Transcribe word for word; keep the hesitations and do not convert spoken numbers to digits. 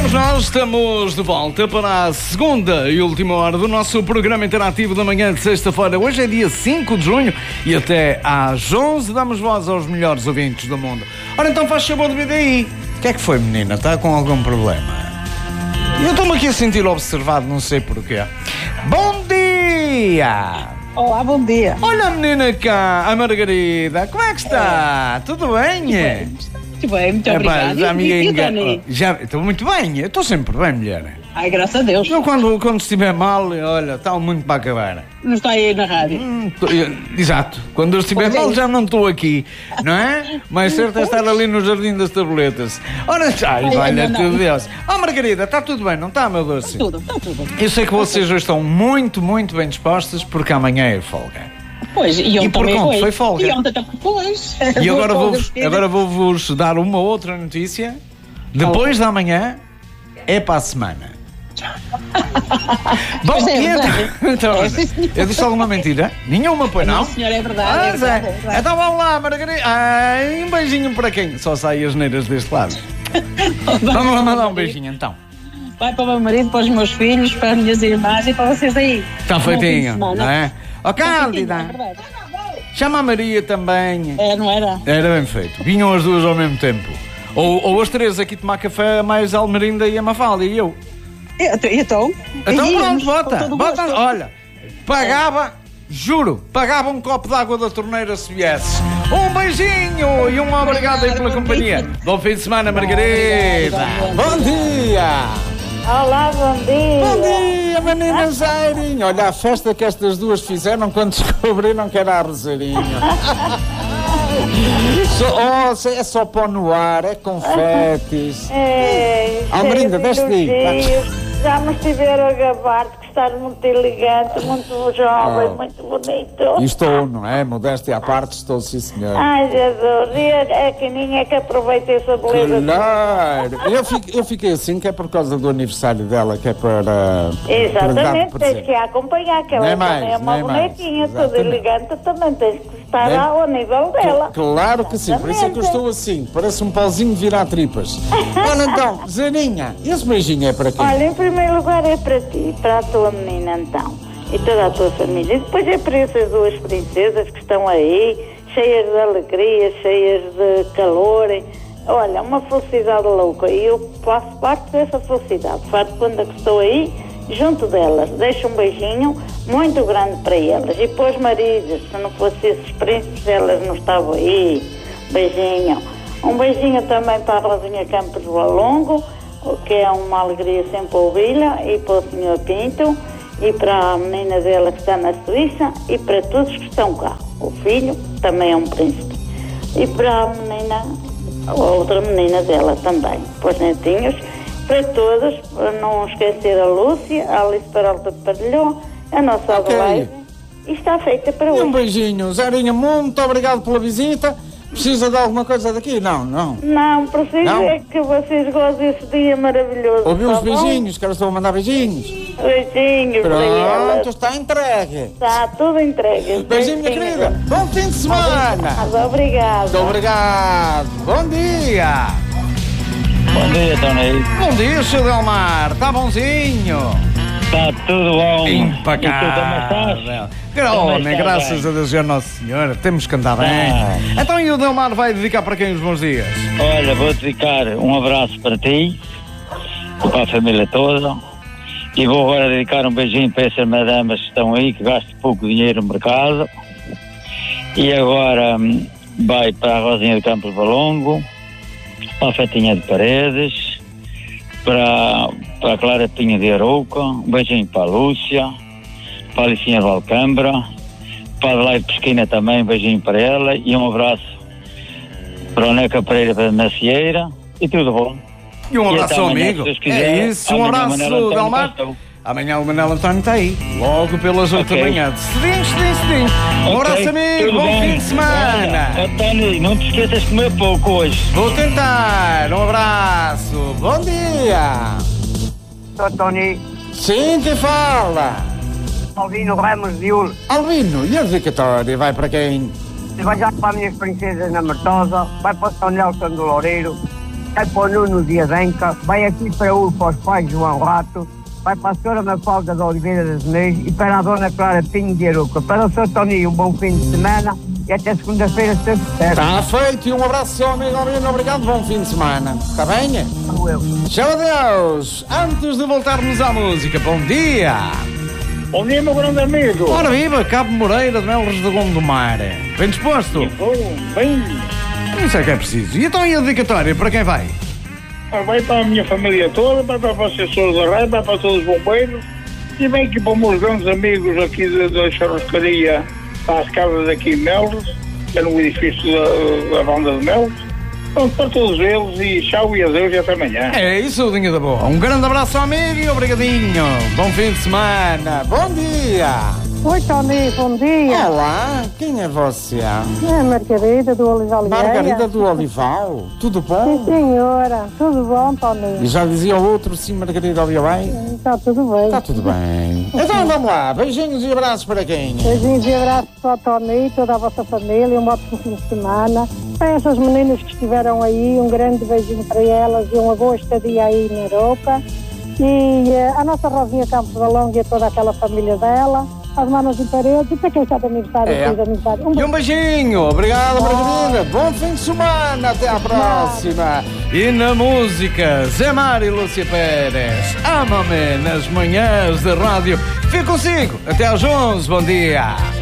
somos nós, estamos de volta para a segunda e última hora do nosso programa interativo da manhã de sexta-feira. Hoje é dia cinco de junho e até às onze damos voz aos melhores ouvintes do mundo. Ora então faz favor de vir daí. O que é que foi, menina? Está com algum problema? Eu estou-me aqui a sentir observado, não sei porquê. Bom dia! Olá, bom dia. Olha a menina cá, a Margarida. Como é que está? É. Tudo bem? Muito bem, muito, bem, muito é, obrigada. Pá, já me e, engano. Já estou muito bem, eu estou sempre bem, mulher. Ai, graças a Deus. Eu quando, quando estiver mal, olha, está muito para acabar. Não está aí na rádio. Hum, tô, eu, exato, quando eu estiver mal já não estou aqui, não é? Mais certo é estar ali no Jardim das Tabuletas. Ora, ai, valha-te Deus. Oh, Margarida, está tudo bem, não está, meu doce? Está tudo, está tudo. Eu sei que vocês hoje estão muito, muito bem dispostas porque amanhã é folga. Pois, e ontem e por também conta, foi. foi folga. E ontem também foi. E agora vou-vos agora vou-vos dar uma outra notícia. Depois oh. da manhã é para a semana. Bom, é, então, então, é, eu disse alguma mentira? Nenhuma, pois não? Não, senhora, é verdade. Ah, é verdade, é verdade. Então vamos lá, Margarida. Ai, um beijinho para quem? Só sai as neiras deste lado. Vamos lá mandar um beijinho então. Vai para o meu marido, para os meus filhos, para as minhas irmãs e para vocês aí. Está feitinho, não é? Ó, Cândida, chama a Maria também. É, não era? Era bem feito. Vinham as duas ao mesmo tempo. Ou, ou as três aqui tomar café, mais a Almerinda e a Mafalda e eu. E então? Então pronto, bota, bota. Olha, pagava, juro, pagava um copo de água da torneira se viesse. Um beijinho e um obrigado aí pela companhia. Bom fim de semana, Margarida. Bom dia. Olá, bom dia. Bom dia, menina Zairinha. Olha a festa que estas duas fizeram quando descobriram que era a Roseirinha. So, oh, é só pó no ar, é confetes. É, Almerinda, desce daí. Já me estiveram a gabar de que estás muito elegante, muito jovem, oh. muito bonito. E estou, não é? Modéstia à parte, estou, sim, senhor. Ai, Jesus, e a, a Caninha que aproveita essa beleza. Claro, eu, fiquei, eu fiquei assim, que é por causa do aniversário dela, que é para... Exatamente, para tens que a acompanhar, que ela nem também mais, é uma bonequinha, toda elegante, também tens que estar nem... ao nível dela. Claro que sim, por isso é que eu estou assim, parece um pauzinho de virar tripas. Olha então, Zaninha, esse beijinho é para quem? Olha, em primeiro lugar é para ti, para a tua menina então, e toda a tua família. E depois é para essas duas princesas que estão aí, cheias de alegria, cheias de calor. Olha, uma felicidade louca. E eu faço parte dessa felicidade. Faço quando estou aí, junto delas. Deixo um beijinho muito grande para elas. E para os maridos, se não fossem esses príncipes, elas não estavam aí. Beijinho. Um beijinho também para a Rosinha Campos Valongo, que é uma alegria sempre ouvi-la, e para o senhor Pinto, e para a menina dela que está na Suíça, e para todos que estão cá. O filho também é um príncipe. E para a menina, a outra menina dela também, para os netinhos, para todos, para não esquecer a Lúcia, a Alice Peralta de Padilhão, a nossa Adelaide, e está feita para hoje. Um beijinho, Zarinha, muito obrigado pela visita. Precisa de alguma coisa daqui? Não, não. Não, preciso não. É que vocês gozem desse dia maravilhoso. Ouviu os beijinhos, que elas estão a mandar beijinhos. Beijinhos para elas. Pronto, está entregue. Está tudo entregue. Beijinho, minha querida. Bom fim de semana. Obrigado. Muito obrigado. Bom dia. Bom dia, Tony. Bom dia, senhor Delmar. Está bonzinho? Está tudo bom. Impecável. Homem, graças a Deus e a Nossa Senhora, temos que andar bem. Ah. Então, e o Delmar vai dedicar para quem os bons dias? Olha, vou dedicar um abraço para ti, para a família toda, e vou agora dedicar um beijinho para essas madamas que estão aí, que gastam pouco dinheiro no mercado. E agora vai para a Rosinha de Campos Valongo, para a Fetinha de Paredes, para, para a Clara Pinha de Arouca, um beijinho para a Lúcia, para a Alicinha de Alcâmbra, para a Adelaide Pesquina também, um beijinho para ela, e um abraço para o Neca Pereira da Macieira, e tudo bom. E um abraço ao amigo. É isso, um abraço, Delmar. Amanhã o Manel António está aí, logo pelas oito da manhã. Cedinho, cedinho, cedinho. Um abraço, amigo, bom fim de semana. Tony, não te esqueças de comer pouco hoje. Vou tentar, um abraço, bom dia. Sou Tony. Sim, que fala. Albino Ramos de Ul. Albino, e a dedicatória vai para quem? Vai já para as minhas princesas na Martosa, vai para o São Nelson do Loureiro, vai para o Nuno de Adenca, vai aqui para o para os pais de João Rato, vai para a senhora Mafalda de Oliveira das Inês e para a dona Clara Pinho de Aruca. Para o seu Toninho, um bom fim de semana e até segunda-feira, se Deus quiser. Está feito, e um abraço, seu amigo, obrigado, bom fim de semana. Está bem? Tchau, adeus. Antes de voltarmos à música, bom dia. Bom dia, meu grande amigo. Ora viva, Cabo Moreira de Melos de Gondomar. Bem disposto? Bom, bem. Isso é que é preciso. E então e a dedicatória, para quem vai? Vai para a minha família toda, vai para as assessores da rádio, vai para todos os bombeiros e vem aqui para os meus grandes amigos aqui da, da churrascaria, para as casas aqui em Melos, que é no edifício da, da banda de Melos. Pronto, para todos eles e tchau e adeus e até amanhã. É isso, Dinha da Boa. Um grande abraço, amigo, e obrigadinho. Bom fim de semana. Bom dia. Oi, Tony, bom dia. Olá, quem é você? É a Margarida do Olival. Margarida do Olival. Tudo bom? Sim, senhora. Tudo bom, Tony? E já dizia o outro, sim, Margarida Olival? Está tudo bem. Está tudo bem. Então vamos lá. Beijinhos e abraços para quem? Beijinhos e abraços para o Tony e toda a vossa família. Um ótimo fim de semana. Para essas meninas que estiveram aí, um grande beijinho para elas e uma boa estadia aí na Europa. E uh, a nossa Rosinha Campos da Longa e a toda aquela família dela. As manos em paredes e para quem está de aniversário, é. de aniversário. Um e um beijinho, obrigado, Margarida. Bom fim de semana, até à próxima. E na música, Zé Mário e Lúcia Pérez, ama-me nas manhãs da rádio. Fico consigo, até às onze, bom dia.